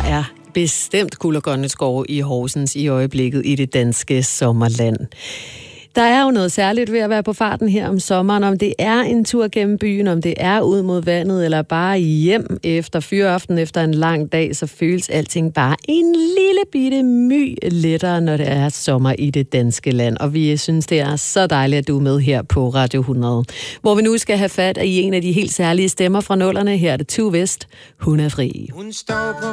er bestemt guld og grønne skove i Horsens i øjeblikket i det danske sommerland. Der er jo noget særligt ved at være på farten her om sommeren, om det er en tur gennem byen, om det er ud mod vandet, eller bare hjem efter fyraften efter en lang dag, så føles alting bare en lille bitte my lettere, når det er sommer i det danske land. Og vi synes, det er så dejligt, at du er med her på Radio 100, hvor vi nu skal have fat i en af de helt særlige stemmer fra nullerne. Her er det Tue West, Hun er fri. Hun står på